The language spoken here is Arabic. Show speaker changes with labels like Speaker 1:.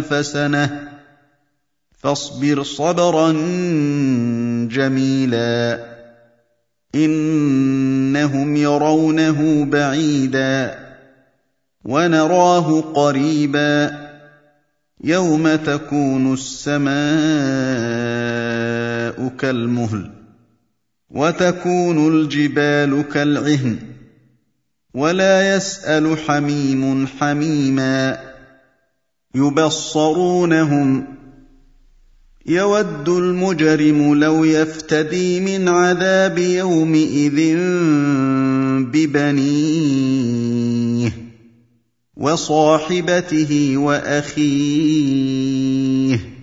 Speaker 1: أَلْفَ سَنَةٍ فَاصْبِرْ صَبْرًا جَمِيلًا إِنَّهُمْ يَرَوْنَهُ بَعِيدًا وَنَرَاهُ قَرِيبًا يَوْمَ تَكُونُ السَّمَاءُ كَالْمُهْلِ وَتَكُونُ الْجِبَالُ كَالْعِهْنِ وَلَا يَسْأَلُ حَمِيمٌ حَمِيمًا يُبَصَّرُونَهُمْ يَوَدُّ الْمُجْرِمُ لَوْ يَفْتَدِي مِنْ عَذَابِ يَوْمِئِذٍ بِبَنِيهِ وَصَاحِبَتِهِ وَأَخِيهِ